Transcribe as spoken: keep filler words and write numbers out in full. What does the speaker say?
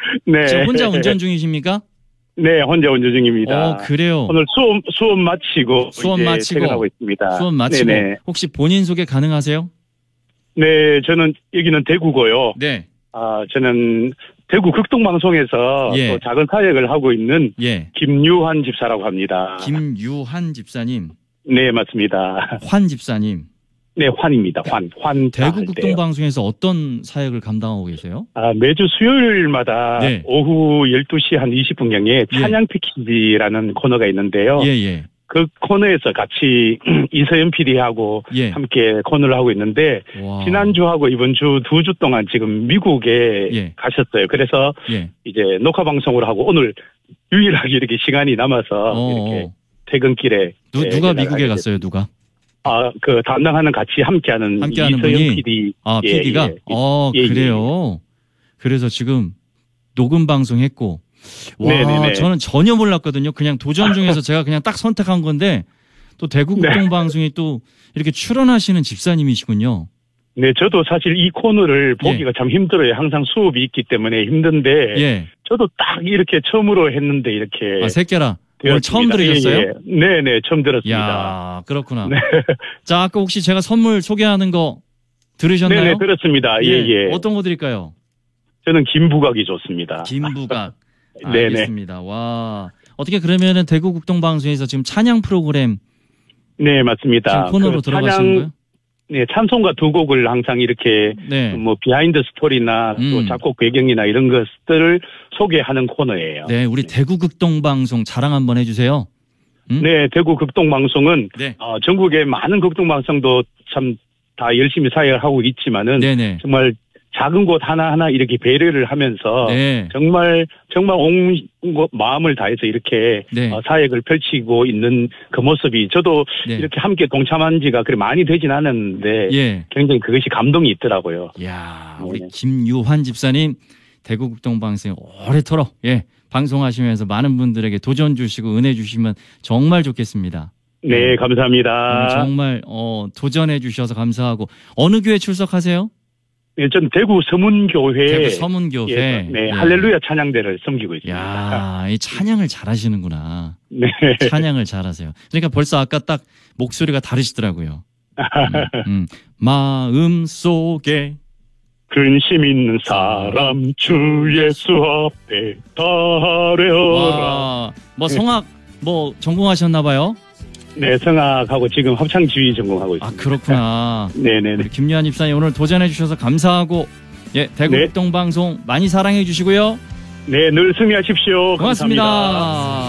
네. 지금 혼자 운전 중이십니까? 네, 혼자 운전 중입니다. 어, 그래요. 오늘 수업 수업 마치고 수업 이제 마치고 퇴근하고 있습니다. 수업 마치고 네네. 혹시 본인 소개 가능하세요? 네, 저는 여기는 대구고요. 네. 아, 저는 대구 극동방송에서 예. 또 작은 사역을 하고 있는 예. 김유한 집사라고 합니다. 김유한 집사님. 네, 맞습니다. 환 집사님. 네, 환입니다. 환. 환. 대구 극동방송에서 어떤 사역을 감당하고 계세요? 아, 매주 수요일마다 네. 오후 열두 시 한 이십 분경에 찬양 패키지라는 코너가 있는데요. 예, 예. 그 코너에서 같이 이서연 피디하고 예. 함께 코너를 하고 있는데 와. 지난주하고 이번 주 두 주 동안 지금 미국에 예. 가셨어요. 그래서 예. 이제 녹화 방송을 하고 오늘 유일하게 이렇게 시간이 남아서 어, 이렇게 어. 퇴근길에 누, 예, 누가 연락을 미국에 하게 갔어요? 누가? 아, 그 담당하는 같이 함께하는 함께하는 이서연 분이? 피디. 아, 예, 피디가? 예. 어, 예, 예, 그래요. 그래서 지금 녹음 방송했고. 와, 네네네. 저는 전혀 몰랐거든요. 그냥 도전 중에서 제가 그냥 딱 선택한 건데 또 대구 네. 극동방송에 또 이렇게 출연하시는 집사님이시군요. 네, 저도 사실 이 코너를 보기가 예. 참 힘들어요. 항상 수업이 있기 때문에 힘든데 예. 저도 딱 이렇게 처음으로 했는데 이렇게 아, 새끼라. 오늘 되었습니다. 처음 들으셨어요? 예, 예. 네네, 처음 들었습니다. 야, 그렇구나. 네. 자, 아까 혹시 제가 선물 소개하는 거 들으셨나요? 네네, 들었습니다. 예, 예. 어떤 거 드릴까요? 저는 김부각이 좋습니다. 김부각. 네네. 알겠습니다. 와. 어떻게 그러면은 대구 극동방송에서 지금 찬양 프로그램 네, 맞습니다. 지금 코너로 그 들어가시는 찬양, 거예요? 네, 찬송가 두 곡을 항상 이렇게 네. 뭐 비하인드 스토리나 음. 또 작곡 배경이나 이런 것들을 소개하는 코너예요. 네, 우리 대구 극동방송 자랑 한번 해주세요. 음? 네, 대구 극동방송은 네. 어, 전국의 많은 극동방송도 참 다 열심히 사역을 하고 있지만은 네네. 정말 작은 곳 하나하나 이렇게 배려를 하면서 네. 정말 정말 온 마음을 다해서 이렇게 네. 어, 사역을 펼치고 있는 그 모습이 저도 네. 이렇게 함께 동참한 지가 그리 많이 되진 않았는데 예. 굉장히 그것이 감동이 있더라고요. 야, 우리 네. 김유환 집사님 대구 극동방송 오래도록 예 방송하시면서 많은 분들에게 도전 주시고 은혜 주시면 정말 좋겠습니다. 네, 감사합니다. 음, 정말 어, 도전해 주셔서 감사하고 어느 교회 출석하세요? 네, 전 대구 서문교회 대구 서문교회. 예, 네, 예. 할렐루야 찬양대를 섬기고 있습니다. 야, 이 찬양을 잘하시는구나. 네. 찬양을 잘하세요. 그러니까 벌써 아까 딱 목소리가 다르시더라고요. 음, 음. 마음 속에 근심 있는 사람 주 예수 앞에 달려라. 와, 뭐 성악 뭐 전공하셨나 봐요? 네, 성악하고 지금 합창지휘 전공하고 아, 있습니다. 그렇구나. 네네네. 우리 김유한 집사님 오늘 도전해 주셔서 감사하고 예, 대구 네. 극동방송 많이 사랑해 주시고요. 네, 늘 승리하십시오. 고맙습니다. 감사합니다.